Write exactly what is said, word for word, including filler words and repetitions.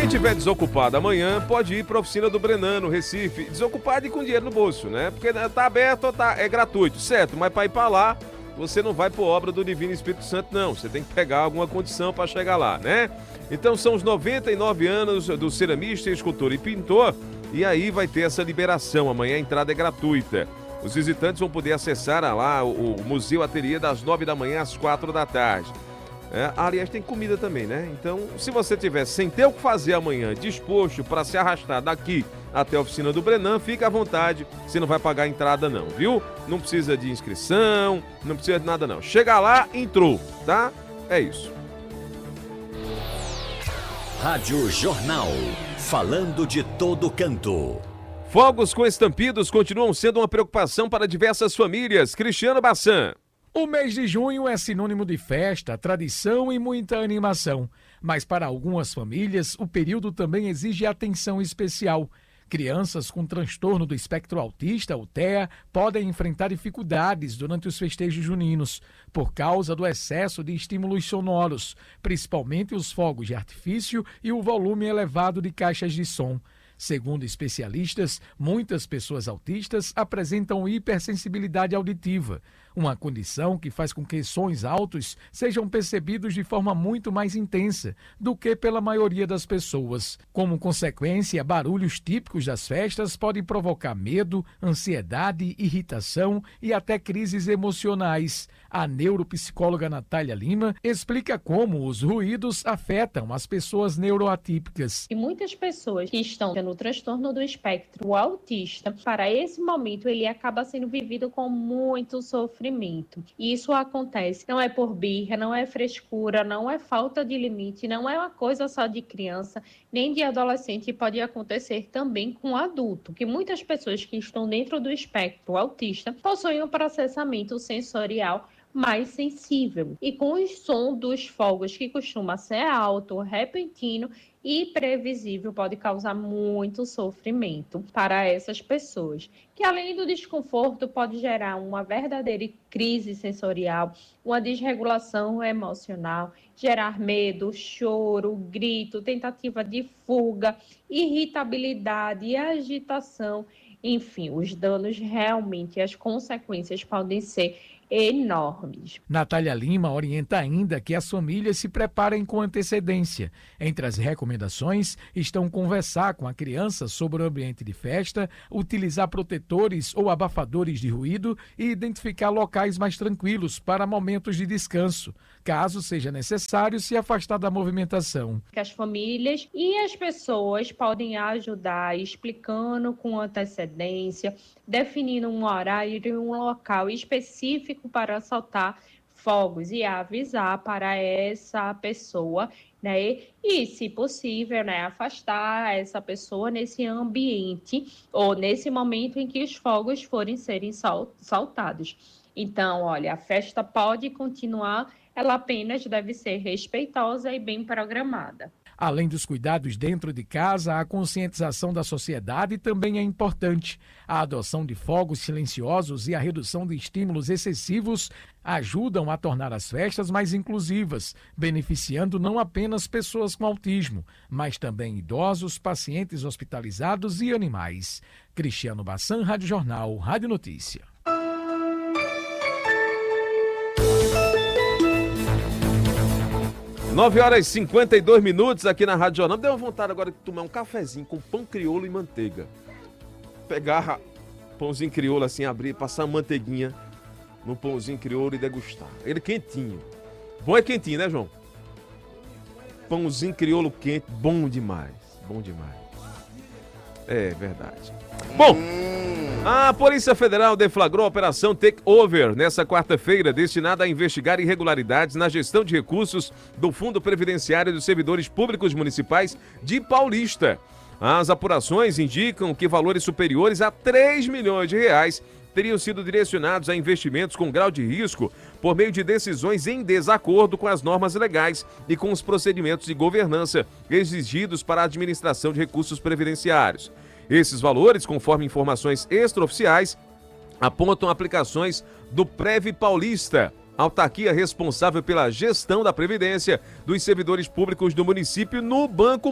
Quem estiver desocupado amanhã pode ir para a oficina do Brenan, no Recife, desocupado e com dinheiro no bolso, né? Porque tá aberto, tá, é gratuito, certo? Mas para ir para lá, você não vai por obra do Divino Espírito Santo, não. Você tem que pegar alguma condição para chegar lá, né? Então são os noventa e nove anos do ceramista, escultor e pintor, e aí vai ter essa liberação. Amanhã a entrada é gratuita. Os visitantes vão poder acessar lá o Museu Ateliê das nove da manhã às quatro da tarde. É, aliás, tem comida também, né? Então, se você tiver sem ter o que fazer amanhã, disposto para se arrastar daqui até a oficina do Brenan, fica à vontade, você não vai pagar a entrada não, viu? Não precisa de inscrição, não precisa de nada não. Chega lá, entrou, tá? É isso. Rádio Jornal, falando de todo canto. Fogos com estampidos continuam sendo uma preocupação para diversas famílias. Cristiano Bassan. O mês de junho é sinônimo de festa, tradição e muita animação. Mas para algumas famílias, o período também exige atenção especial. Crianças com transtorno do espectro autista, o T E A, podem enfrentar dificuldades durante os festejos juninos, por causa do excesso de estímulos sonoros, principalmente os fogos de artifício e o volume elevado de caixas de som. Segundo especialistas, muitas pessoas autistas apresentam hipersensibilidade auditiva, uma condição que faz com que sons altos sejam percebidos de forma muito mais intensa do que pela maioria das pessoas. Como consequência, barulhos típicos das festas podem provocar medo, ansiedade, irritação e até crises emocionais. A neuropsicóloga Natália Lima explica como os ruídos afetam as pessoas neuroatípicas. E muitas pessoas que estão no transtorno do espectro autista, para esse momento ele acaba sendo vivido com muito sofrimento. E isso acontece, não é por birra, não é frescura, não é falta de limite, não é uma coisa só de criança, nem de adolescente, pode acontecer também com adulto, que muitas pessoas que estão dentro do espectro autista possuem um processamento sensorial mais sensível. E com o som dos fogos, que costuma ser alto, repentino e previsível, pode causar muito sofrimento para essas pessoas, que além do desconforto pode gerar uma verdadeira crise sensorial, uma desregulação emocional, gerar medo, choro, grito, tentativa de fuga, irritabilidade, agitação, enfim, os danos realmente, as consequências podem ser enormes. Natália Lima orienta ainda que as famílias se preparem com antecedência. Entre as recomendações estão conversar com a criança sobre o ambiente de festa, utilizar protetores ou abafadores de ruído e identificar locais mais tranquilos para momentos de descanso, caso seja necessário se afastar da movimentação. Que as famílias e as pessoas podem ajudar explicando com antecedência, definindo um horário e um local específico para soltar fogos e avisar para essa pessoa, né? E, se possível, né, afastar essa pessoa nesse ambiente ou nesse momento em que os fogos forem serem sol- soltados. Então, olha, a festa pode continuar, ela apenas deve ser respeitosa e bem programada. Além dos cuidados dentro de casa, a conscientização da sociedade também é importante. A adoção de fogos silenciosos e a redução de estímulos excessivos ajudam a tornar as festas mais inclusivas, beneficiando não apenas pessoas com autismo, mas também idosos, pacientes hospitalizados e animais. Cristiano Bassan, Rádio Jornal, Rádio Notícia. nove horas e cinquenta e dois minutos aqui na Rádio Jornal. Deu uma vontade agora de tomar um cafezinho com pão crioulo e manteiga. Pegar pãozinho crioulo assim, abrir, passar uma manteiguinha no pãozinho crioulo e degustar. Ele quentinho. Bom é quentinho, né, João? Pãozinho crioulo quente, bom demais. Bom demais. É verdade. Bom, a Polícia Federal deflagrou a Operação Takeover nesta quarta-feira, destinada a investigar irregularidades na gestão de recursos do Fundo Previdenciário dos Servidores Públicos Municipais de Paulista. As apurações indicam que valores superiores a três milhões de reais teriam sido direcionados a investimentos com grau de risco por meio de decisões em desacordo com as normas legais e com os procedimentos de governança exigidos para a administração de recursos previdenciários. Esses valores, conforme informações extraoficiais, apontam aplicações do Prev Paulista, autarquia responsável pela gestão da Previdência dos servidores públicos do município no Banco